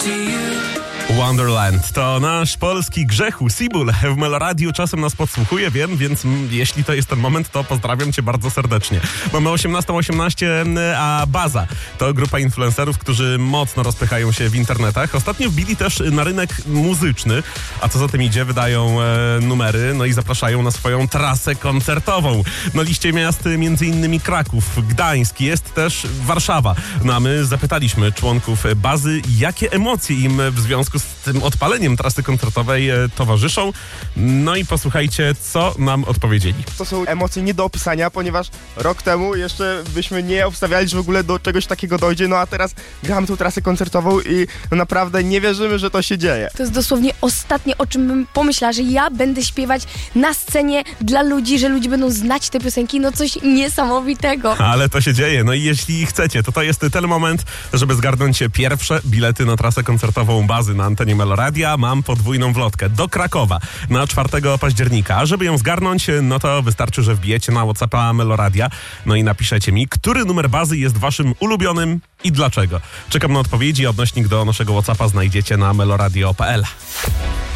Wonderland to nasz polski Grzechu, Sibul w Meloradiu czasem nas podsłuchuje, wiem, więc jeśli to jest ten moment, to pozdrawiam cię bardzo serdecznie. Mamy 18:18, a Baza to grupa influencerów, którzy mocno rozpychają się w internetach. Ostatnio wbili też na rynek muzyczny, a co za tym idzie, wydają numery, no i zapraszają na swoją trasę koncertową. Na liście miast m.in. Kraków, Gdańsk, jest też Warszawa. No a my zapytaliśmy członków Bazy, jakie emocje im w związku z tym odpaleniem trasy koncertowej towarzyszą. No i posłuchajcie, co nam odpowiedzieli. To są emocje nie do opisania, ponieważ rok temu jeszcze byśmy nie obstawiali, że w ogóle do czegoś takiego dojdzie, no a teraz gramy tą trasę koncertową i naprawdę nie wierzymy, że to się dzieje. To jest dosłownie ostatnie, o czym bym pomyślała, że ja będę śpiewać na scenie dla ludzi, że ludzie będą znać te piosenki, no coś niesamowitego. Ale to się dzieje, no i jeśli chcecie, to jest ten moment, żeby zgarnąć pierwsze bilety na trasę koncertową Bazy na antenie Meloradia. Mam podwójną wlotkę do Krakowa na 4 października. A żeby ją zgarnąć, no to wystarczy, że wbijecie na WhatsAppa Meloradia, no i napiszecie mi, który numer Bazy jest waszym ulubionym i dlaczego. Czekam na odpowiedzi, odnośnik do naszego WhatsAppa znajdziecie na meloradio.pl.